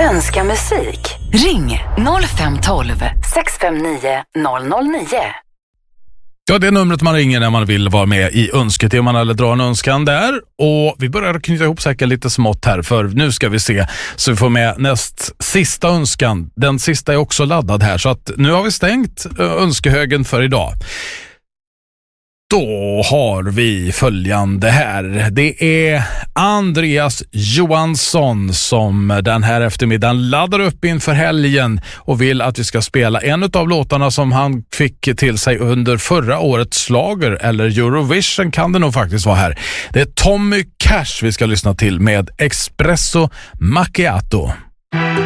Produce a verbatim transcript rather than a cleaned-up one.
önska musik. Ring noll fem ett två sex fem nio noll noll nio. Ja, det är numret man ringer när man vill vara med i önsketeman eller dra en önskan där. Och vi börjar knyta ihop säkert lite smått här, för nu ska vi se så vi får med näst sista önskan. Den sista är också laddad här, så att nu har vi stängt önskehögen för idag. Då har vi följande här. Det är Andreas Johansson som den här eftermiddagen laddar upp inför helgen och vill att vi ska spela en av låtarna som han fick till sig under förra årets slager, eller Eurovision kan det nog faktiskt vara här. Det är Tommy Cash vi ska lyssna till med Espresso Macchiato.